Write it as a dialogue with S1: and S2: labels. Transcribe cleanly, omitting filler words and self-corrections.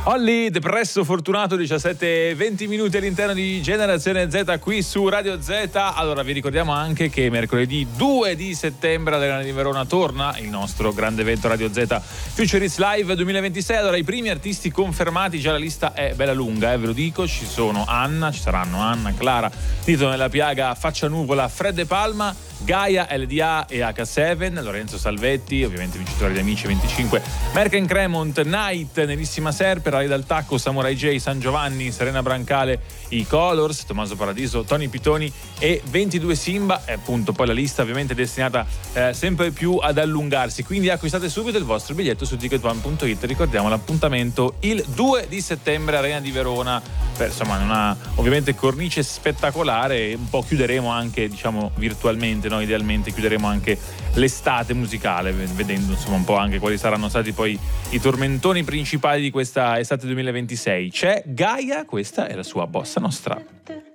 S1: Olli, depresso fortunato, 17:20 minuti all'interno di Generazione Z qui su Radio Z. Allora vi ricordiamo anche che mercoledì 2 di settembre all'Arena di Verona torna il nostro grande evento Radio Z Future Hits Live 2026. Allora i primi artisti confermati, già la lista è bella lunga, ve lo dico, ci saranno Anna, Clara, Tito Nella Piaga, Faccia Nuvola, Fred De Palma, Gaia, LDA e H7, Lorenzo Salvetti, ovviamente vincitore di Amici 25, Merck Cremont, Night, Nerissima Serpe, Rai dal Tacco, Samurai J, San Giovanni, Serena Brancale, i Colors, Tommaso Paradiso, Tony Pitoni e 22 Simba. E appunto poi la lista ovviamente è destinata sempre più ad allungarsi, quindi acquistate subito il vostro biglietto su ticketone.it. Ricordiamo l'appuntamento il 2 di settembre Arena di Verona, per insomma una ovviamente cornice spettacolare. Un po' chiuderemo anche, diciamo, virtualmente, noi idealmente chiuderemo anche l'estate musicale, vedendo insomma un po' anche quali saranno stati poi i tormentoni principali di questa estate 2026. C'è Gaia, questa è la sua Bossa Nostra.